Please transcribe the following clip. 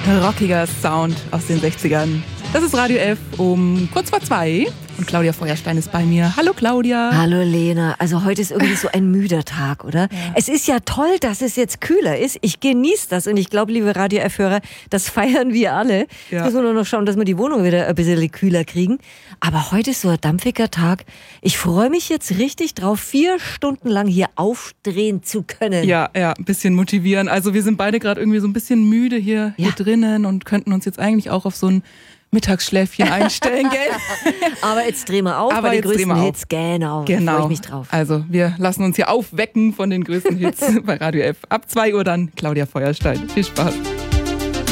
Rockiger Sound aus den 60ern. Das ist Radio F um kurz vor 2 und Claudia Feuerstein ist bei mir. Hallo Claudia. Hallo Lena. Also heute ist irgendwie so ein müder Tag, oder? Ja. Es ist ja toll, dass es jetzt kühler ist. Ich genieße das und ich glaube, liebe Radio F-Hörer, das feiern wir alle. Ja. Jetzt müssen wir nur noch schauen, dass wir die Wohnung wieder ein bisschen kühler kriegen. Aber heute ist so ein dampfiger Tag. Ich freue mich jetzt richtig drauf, 4 Stunden lang hier aufdrehen zu können. Ja, ein bisschen motivieren. Also wir sind beide gerade irgendwie so ein bisschen müde hier drinnen und könnten uns jetzt eigentlich auch auf so ein Mittagsschläfchen einstellen, gell? Aber jetzt drehen wir auf bei den größten Hits. Genau. Da freue ich mich drauf. Also wir lassen uns hier aufwecken von den größten Hits bei Radio F. Ab 2 Uhr dann Claudia Feuerstein. Viel Spaß.